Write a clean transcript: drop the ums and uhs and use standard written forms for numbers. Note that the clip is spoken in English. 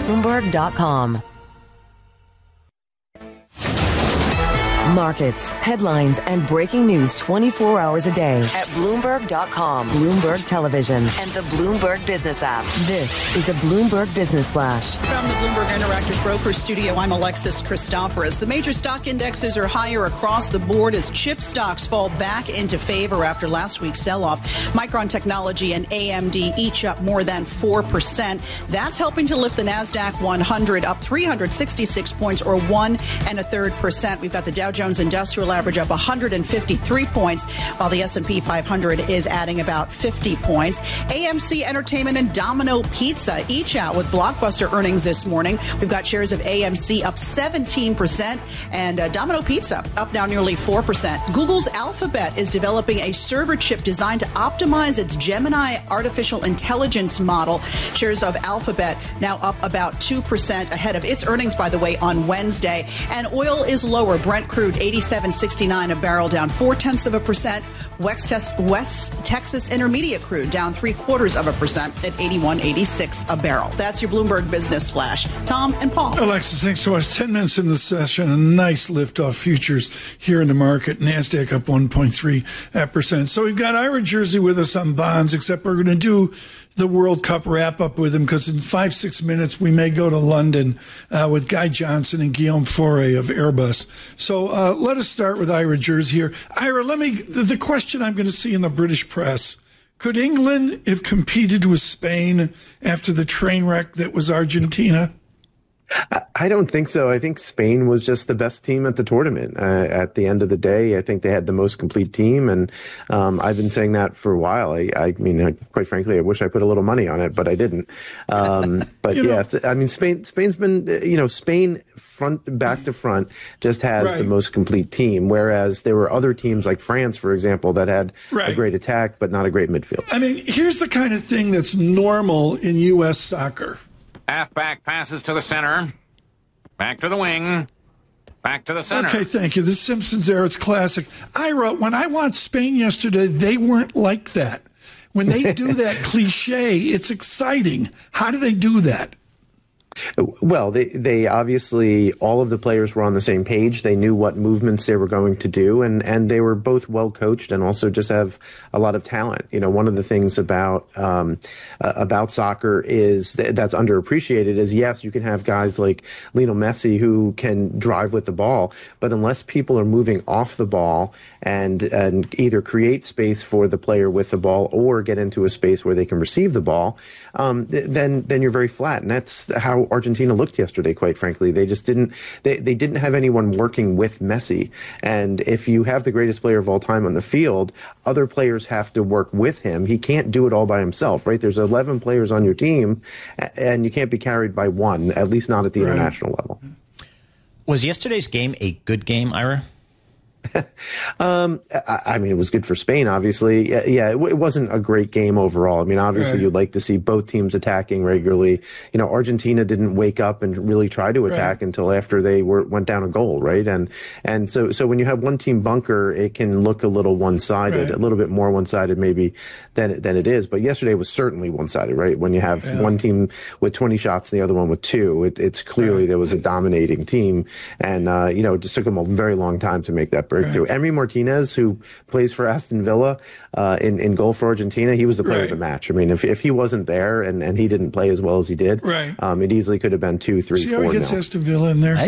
Bloomberg.com. Markets, headlines, and breaking news 24 hours a day at Bloomberg.com, Bloomberg Television, and the Bloomberg Business app. This is a Bloomberg Business Flash. From the Bloomberg Interactive Broker Studio, I'm Alexis Christoforous. The major stock indexes are higher across the board as chip stocks fall back into favor after last week's sell-off. Micron Technology and AMD each up more than 4%. That's helping to lift the NASDAQ 100 up 366 points or 1.33%. We've got the Dow Jones Industrial Average up 153 points, while the S&P 500 is adding about 50 points. AMC Entertainment and Domino Pizza each out with blockbuster earnings this morning. We've got shares of AMC up 17% and Domino Pizza up now nearly 4%. Google's Alphabet is developing a server chip designed to optimize its Gemini artificial intelligence model. Shares of Alphabet now up about 2% ahead of its earnings, by the way, on Wednesday. And oil is lower. Brent crude 87.69 a barrel, down 0.4%. West Texas Intermediate crude down 0.75% at 81.86 a barrel. That's your Bloomberg Business Flash. Tom and Paul. Alexis, thanks so much. 10 minutes in the session, a nice lift off futures here in the market. NASDAQ up 1.3%. So we've got Ira Jersey with us on bonds, except we're going to do the World Cup wrap-up with him because in 5-6 minutes we may go to London with Guy Johnson and Guillaume Faure of Airbus. So let us start with Ira Jersey here. Ira, the question I'm going to see in the British press, could England have competed with Spain after the train wreck that was Argentina? I don't think so. I think Spain was just the best team at the tournament. At the end of the day, I think they had the most complete team, and I've been saying that for a while. I mean, quite frankly, I wish I put a little money on it, but I didn't. But yes, I mean, Spain's been, Spain back to front just has the most complete team, whereas there were other teams like France, for example, that had a great attack but not a great midfield. I mean, here's the kind of thing that's normal in U.S. soccer. Halfback passes to the center. Back to the wing. Back to the center. Okay, thank you. The Simpsons era, it's classic. Ira, when I watched Spain yesterday, they weren't like that. When they do that cliche, it's exciting. How do they do that? Well, they obviously, all of the players were on the same page. They knew what movements they were going to do, and they were both well coached and also just have a lot of talent. One of the things about soccer is that's underappreciated is, yes, you can have guys like Lionel Messi who can drive with the ball, but unless people are moving off the ball and either create space for the player with the ball or get into a space where they can receive the ball, then you're very flat. And that's how Argentina looked yesterday, quite frankly. They just didn't have anyone working with Messi. And if you have the greatest player of all time on the field, other players have to work with him. He can't do it all by himself, right? There's 11 players on your team, and you can't be carried by one, at least not at the international level. Was yesterday's game a good game, Ira? I mean, it was good for Spain, obviously. Yeah, it wasn't a great game overall. I mean, obviously, you'd like to see both teams attacking regularly. Argentina didn't wake up and really try to attack until after they went down a goal, right? And so when you have one team bunker, it can look a little one-sided, a little bit more one-sided maybe than it is. But yesterday was certainly one-sided, right? When you have one team with 20 shots and the other one with 2, it's clearly there was a dominating team. And, it just took them a very long time to make that breakthrough. Emi Martinez, who plays for Aston Villa in goal for Argentina, he was the player of the match. I mean, if he wasn't there and he didn't play as well as he did, it easily could have been 2, 3, 4. See how he gets Aston Villa in there?